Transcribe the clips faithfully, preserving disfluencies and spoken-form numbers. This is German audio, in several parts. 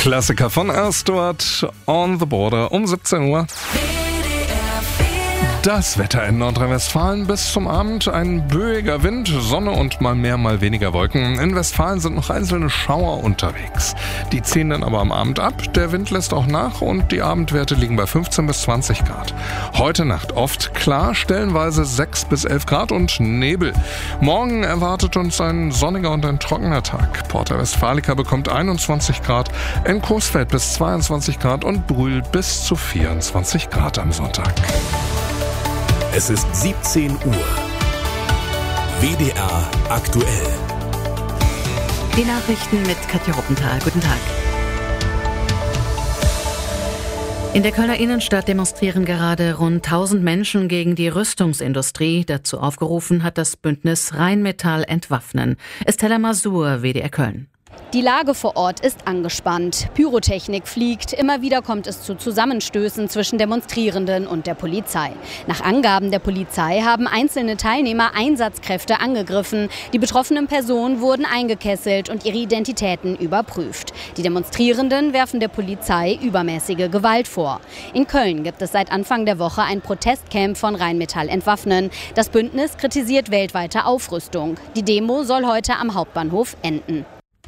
Klassiker von Earl Stewart, On the Border um siebzehn Uhr. Das Wetter in Nordrhein-Westfalen bis zum Abend: ein böiger Wind, Sonne und mal mehr, mal weniger Wolken. In Westfalen sind noch einzelne Schauer unterwegs. Die ziehen dann aber am Abend ab, der Wind lässt auch nach und die Abendwerte liegen bei fünfzehn bis zwanzig Grad. Heute Nacht oft klar, stellenweise sechs bis elf Grad und Nebel. Morgen erwartet uns ein sonniger und ein trockener Tag. Porta Westfalica bekommt einundzwanzig Grad, in Coesfeld bis zweiundzwanzig Grad und Brühl bis zu vierundzwanzig Grad am Sonntag. Es ist siebzehn Uhr. W D R aktuell. Die Nachrichten mit Katja Ruppenthal. Guten Tag. In der Kölner Innenstadt demonstrieren gerade rund tausend Menschen gegen die Rüstungsindustrie. Dazu aufgerufen hat das Bündnis Rheinmetall Entwaffnen. Estella Masur, W D R Köln. Die Lage vor Ort ist angespannt. Pyrotechnik fliegt. Immer wieder kommt es zu Zusammenstößen zwischen Demonstrierenden und der Polizei. Nach Angaben der Polizei haben einzelne Teilnehmer Einsatzkräfte angegriffen. Die betroffenen Personen wurden eingekesselt und ihre Identitäten überprüft. Die Demonstrierenden werfen der Polizei übermäßige Gewalt vor. In Köln gibt es seit Anfang der Woche ein Protestcamp von Rheinmetall Entwaffnen. Das Bündnis kritisiert weltweite Aufrüstung. Die Demo soll heute am Hauptbahnhof enden.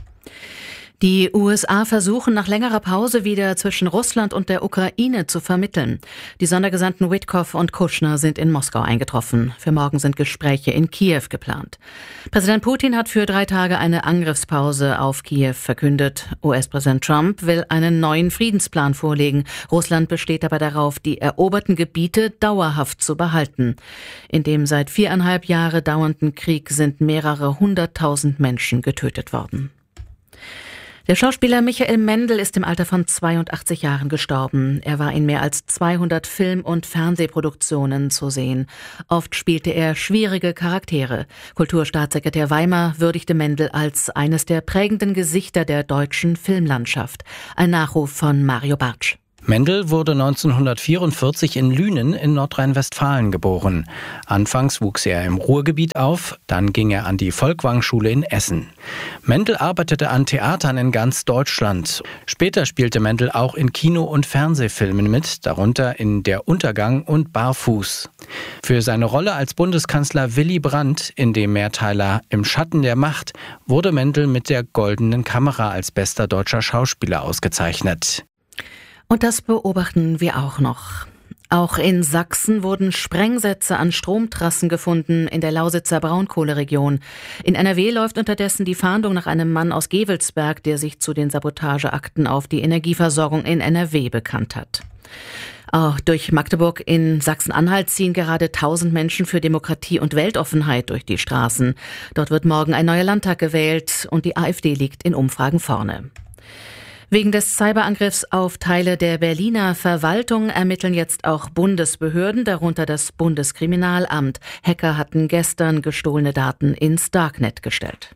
Die U S A versuchen nach längerer Pause wieder zwischen Russland und der Ukraine zu vermitteln. Die Sondergesandten Witkoff und Kushner sind in Moskau eingetroffen. Für morgen sind Gespräche in Kiew geplant. Präsident Putin hat für drei Tage eine Angriffspause auf Kiew verkündet. U S-Präsident Trump will einen neuen Friedensplan vorlegen. Russland besteht aber darauf, die eroberten Gebiete dauerhaft zu behalten. In dem seit viereinhalb Jahre dauernden Krieg sind mehrere hunderttausend Menschen getötet worden. Der Schauspieler Michael Mendl ist im Alter von zweiundachtzig Jahren gestorben. Er war in mehr als zweihundert Film- und Fernsehproduktionen zu sehen. Oft spielte er schwierige Charaktere. Kulturstaatssekretär Weimer würdigte Mendl als eines der prägenden Gesichter der deutschen Filmlandschaft. Ein Nachruf von Mario Bartsch. Mendl wurde neunzehnhundertvierundvierzig in Lünen in Nordrhein-Westfalen geboren. Anfangs wuchs er im Ruhrgebiet auf, dann ging er an die Folkwang-Schule in Essen. Mendl arbeitete an Theatern in ganz Deutschland. Später spielte Mendl auch in Kino- und Fernsehfilmen mit, darunter in Der Untergang und Barfuß. Für seine Rolle als Bundeskanzler Willy Brandt in dem Mehrteiler Im Schatten der Macht wurde Mendl mit der Goldenen Kamera als bester deutscher Schauspieler ausgezeichnet. Und das beobachten wir auch noch. Auch in Sachsen wurden Sprengsätze an Stromtrassen gefunden in der Lausitzer Braunkohleregion. In N R W läuft unterdessen die Fahndung nach einem Mann aus Gevelsberg, der sich zu den Sabotageakten auf die Energieversorgung in N R W bekannt hat. Auch durch Magdeburg in Sachsen-Anhalt ziehen gerade tausend Menschen für Demokratie und Weltoffenheit durch die Straßen. Dort wird morgen ein neuer Landtag gewählt und die AfD liegt in Umfragen vorne. Wegen des Cyberangriffs auf Teile der Berliner Verwaltung ermitteln jetzt auch Bundesbehörden, darunter das Bundeskriminalamt. Hacker hatten gestern gestohlene Daten ins Darknet gestellt.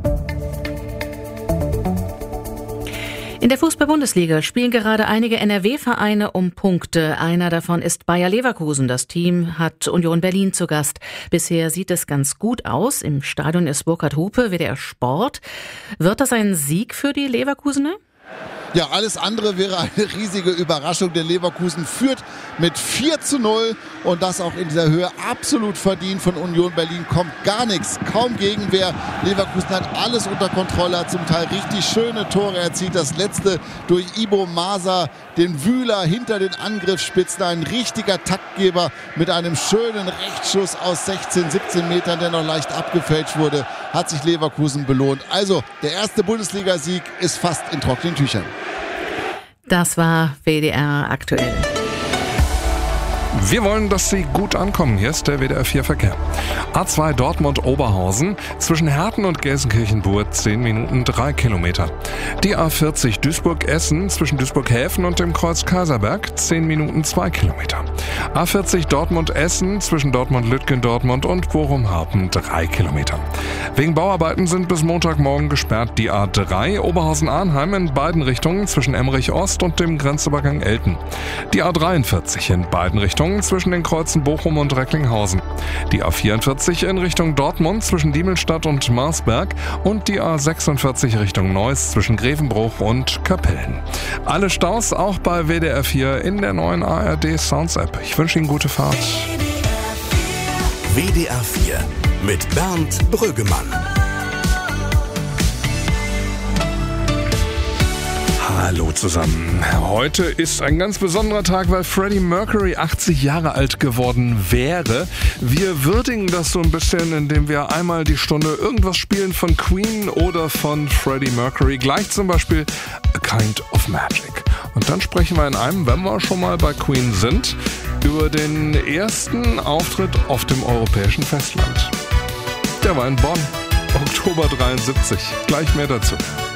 In der Fußball-Bundesliga spielen gerade einige N R W-Vereine um Punkte. Einer davon ist Bayer Leverkusen. Das Team hat Union Berlin zu Gast. Bisher sieht es ganz gut aus. Im Stadion ist Burkhard Hupe, W D R Sport. Wird das ein Sieg für die Leverkusener? Ja, alles andere wäre eine riesige Überraschung, denn Leverkusen führt mit vier zu null und das auch in dieser Höhe absolut verdient. Von Union Berlin kommt gar nichts, kaum Gegenwehr. Leverkusen hat alles unter Kontrolle, hat zum Teil richtig schöne Tore erzielt. Das letzte durch Ibo Masa, den Wühler hinter den Angriffsspitzen, ein richtiger Taktgeber mit einem schönen Rechtsschuss aus sechzehn, siebzehn Metern, der noch leicht abgefälscht wurde, hat sich Leverkusen belohnt. Also der erste Bundesligasieg ist fast in trockenen Tüchern. Das war W D R aktuell. Wir wollen, dass Sie gut ankommen. Hier ist der W D R vier Verkehr. A zwei Dortmund-Oberhausen, zwischen Herten und Gelsenkirchen-Burg zehn Minuten drei Kilometer. Die A vierzig Duisburg-Essen, zwischen Duisburg-Häfen und dem Kreuz Kaiserberg zehn Minuten zwei Kilometer. A vierzig Dortmund-Essen, zwischen Dortmund-Lütgendortmund und Bochum-Harpen drei Kilometer. Wegen Bauarbeiten sind bis Montagmorgen gesperrt die A drei Oberhausen-Arnheim in beiden Richtungen zwischen Emmerich Ost und dem Grenzübergang Elten. Die A dreiundvierzig in beiden Richtungen Richtung zwischen den Kreuzen Bochum und Recklinghausen. Die A vierundvierzig in Richtung Dortmund zwischen Diemelstadt und Marsberg und die A sechsundvierzig Richtung Neuss zwischen Grevenbruch und Kapellen. Alle Staus auch bei W D R vier in der neuen A R D Sounds App. Ich wünsche Ihnen gute Fahrt. W D R vier mit Bernd Brüggemann. Hallo zusammen. Heute ist ein ganz besonderer Tag, weil Freddie Mercury achtzig Jahre alt geworden wäre. Wir würdigen das so ein bisschen, indem wir einmal die Stunde irgendwas spielen von Queen oder von Freddie Mercury. Gleich zum Beispiel A Kind of Magic. Und dann sprechen wir in einem, wenn wir schon mal bei Queen sind, über den ersten Auftritt auf dem europäischen Festland. Der war in Bonn, Oktober dreiundsiebzig. Gleich mehr dazu.